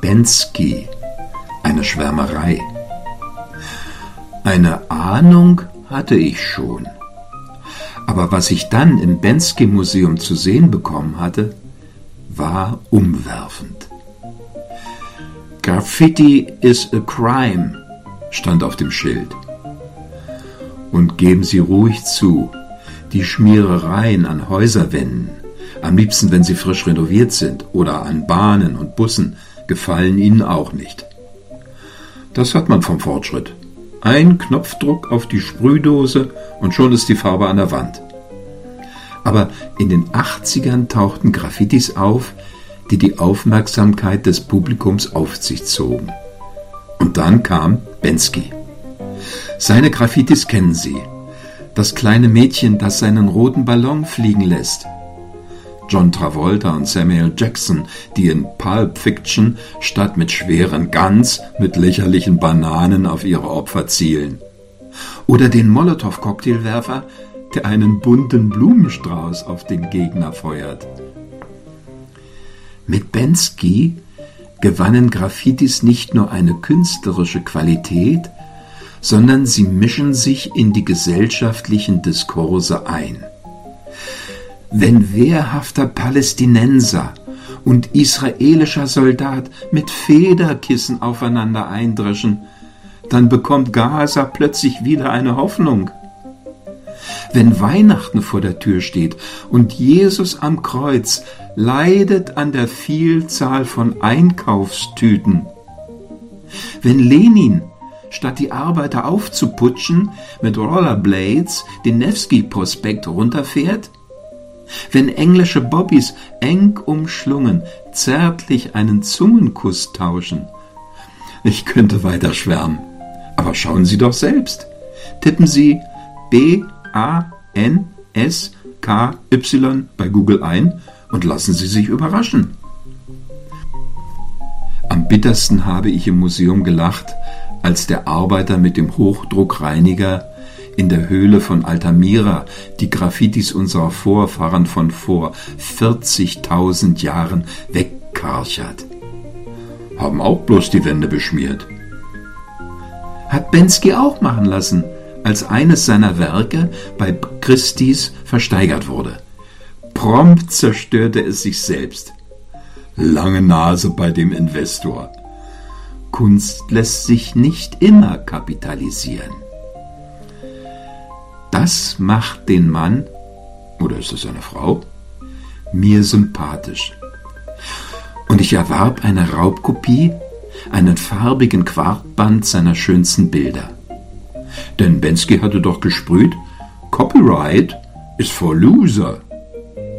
Bensky, eine Schwärmerei. Eine Ahnung hatte ich schon. Aber was ich dann im Bensky-Museum zu sehen bekommen hatte, war umwerfend. Graffiti is a crime, stand auf dem Schild. Und geben Sie ruhig zu, die Schmierereien an Häuserwänden, am liebsten wenn sie frisch renoviert sind, oder an Bahnen und Bussen, gefallen Ihnen auch nicht. Das hat man vom Fortschritt. Ein Knopfdruck auf die Sprühdose und schon ist die Farbe an der Wand. Aber in den 80ern tauchten Graffitis auf, die die Aufmerksamkeit des Publikums auf sich zogen. Und dann kam Bensky. Seine Graffitis kennen Sie. Das kleine Mädchen, das seinen roten Ballon fliegen lässt. John Travolta und Samuel Jackson, die in Pulp Fiction statt mit schweren Guns mit lächerlichen Bananen auf ihre Opfer zielen. Oder den Molotow-Cocktailwerfer, der einen bunten Blumenstrauß auf den Gegner feuert. Mit Bensky gewannen Graffitis nicht nur eine künstlerische Qualität, sondern sie mischen sich in die gesellschaftlichen Diskurse ein. Wenn wehrhafter Palästinenser und israelischer Soldat mit Federkissen aufeinander eindreschen, dann bekommt Gaza plötzlich wieder eine Hoffnung. Wenn Weihnachten vor der Tür steht und Jesus am Kreuz leidet an der Vielzahl von Einkaufstüten. Wenn Lenin, statt die Arbeiter aufzuputschen, mit Rollerblades den Newski-Prospekt runterfährt. Wenn englische Bobbys eng umschlungen zärtlich einen Zungenkuss tauschen. Ich könnte weiter schwärmen, aber schauen Sie doch selbst. Tippen Sie B-A-N-S-K-Y bei Google ein und lassen Sie sich überraschen. Am bittersten habe ich im Museum gelacht, als der Arbeiter mit dem Hochdruckreiniger in der Höhle von Altamira die Graffitis unserer Vorfahren von vor 40.000 Jahren wegkarchert. Haben auch bloß die Wände beschmiert. Hat Bensky auch machen lassen, als eines seiner Werke bei Christie's versteigert wurde. Prompt zerstörte es sich selbst. Lange Nase bei dem Investor. Kunst lässt sich nicht immer kapitalisieren. Das macht den Mann, oder ist es eine Frau, mir sympathisch. Und ich erwarb eine Raubkopie, einen farbigen Quartband seiner schönsten Bilder. Denn Bensky hatte doch gesprüht, Copyright ist for loser.